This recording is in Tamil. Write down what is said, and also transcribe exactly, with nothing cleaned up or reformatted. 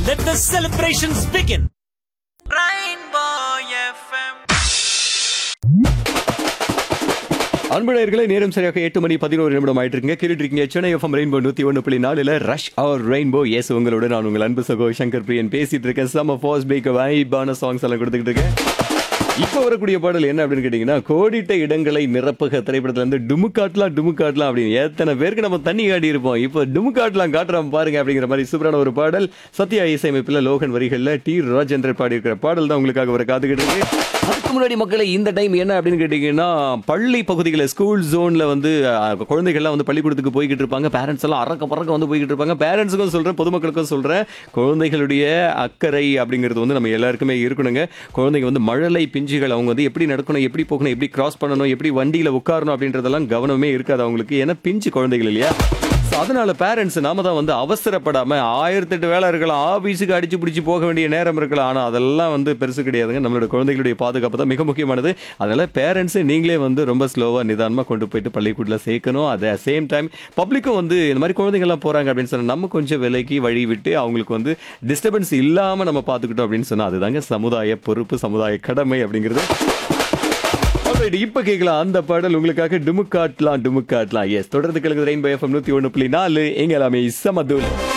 Let the celebrations begin. Rainbow F M. அன்புடையர்களே, நேரம் சரியாக எட்டு மணி பதினோரு நிமிடம் ஆயிட்டு இருக்குங்க. கேட்டுட்டு இருக்கீங்க சென்னை எஃப்எம் ரெயின்போ நூத்தி ஒன்று புள்ளி நாலுல ரஷ் அவர் ரெயின்போ. எஸ், உங்களோட நான் உங்கள் அன்பு சகோ சங்கர் பிரியன் பேசிட்டு இருக்கேன். சம ஃபாஸ்ட் பேக் வைபான சாங்ஸ் எல்லாம் கொடுத்துக்கிட்டு இருக்கேன். இப்போ வரக்கூடிய பாடல் என்ன அப்படின்னு கேட்டீங்கன்னா, கோடிட்ட இடங்களை நிரப்புக திரைப்படத்துல இருந்து டுமுக்காட்லாம் டுமுக்காட்லாம் அப்படின்னு எத்தனை பேருக்கு நம்ம தண்ணி காட்டி இருப்போம். இப்போ டுமுக்காட்லாம் காட்டுறோம் பாருங்க அப்படிங்கிற மாதிரி சூப்பரான ஒரு பாடல். சத்யா இசையமைப்பில் லோகன் வரிகளில் டி ராஜேந்தர் பாடி இருக்கிற பாடல் தான் உங்களுக்காக வர காத்துக்கிட்டு இருக்கு. அதுக்கு முன்னாடி மக்களை இந்த டைம் என்ன அப்படின்னு கேட்டீங்கன்னா, பள்ளி பகுதிகளில் ஸ்கூல் ஜோன்ல வந்து குழந்தைகள்லாம் வந்து பள்ளிக்கூடத்துக்கு போய்கிட்டு இருப்பாங்க. பேரண்ட்ஸ் எல்லாம் அறக்க பறக்க வந்து போய்கிட்டு இருப்பாங்க. பேரண்ட்ஸுக்கும் சொல்றேன், பொதுமக்களுக்கும் சொல்றேன், குழந்தைகளுடைய அக்கறை அப்படிங்கிறது வந்து நம்ம எல்லாருக்குமே இருக்கணுங்க. குழந்தைங்க வந்து மழலை பிஞ்சுகள், அவங்க வந்து எப்படி நடக்கணும், எப்படி போகணும், எப்படி கிராஸ் பண்ணணும், எப்படி வண்டியில உட்காரணும் அப்படின்றதெல்லாம் கவனமே இருக்காது அவங்களுக்கு. ஏன்னா பிஞ்சு குழந்தைகள் இல்லையா. அதனால பேரண்ட்ஸ் நாம தான் வந்து அவசரப்படாம, ஆயிரத்தெட்டு வேலை இருக்கலாம், ஆபீஸுக்கு அடிச்சு பிடிச்சி போக வேண்டிய நேரம் இருக்கலாம், ஆனா அதெல்லாம் வந்து பெருசு கிடையாதுங்க. நம்மளோட குழந்தைகளுடைய பாதுகாப்பு தான் மிக முக்கியமானது. அதனால பேரண்ட்ஸ் நீங்களே வந்து ரொம்ப ஸ்லோவா நிதானமா கொண்டு போயிட்டு பள்ளிக்கூடல சேர்க்கணும். அட் சேம் டைம் பப்ளிக்கும் வந்து இந்த மாதிரி குழந்தைங்க எல்லாம் போறாங்க அப்படின்னு சொன்னா நம்ம கொஞ்சம் விலைக்கு வழி விட்டு அவங்களுக்கு வந்து டிஸ்டர்பன்ஸ் இல்லாம நம்ம பாத்துக்கிட்டோம் அப்படின்னு சொன்னா அதுதாங்க சமுதாய பொறுப்பு, சமுதாய கடமை அப்படிங்கிறது. இப்ப கேட்கலாம் அந்த பாடல் உங்களுக்காக. டுமுக்காட்லாம் டுமுக்காட்லாம். எஸ், தொடர்ந்து கேளுங்க ரெயின்போ எஃப்எம் நூத்தி ஒன்று புள்ளி நாலு. எங்க எல்லாமே சமதுல்.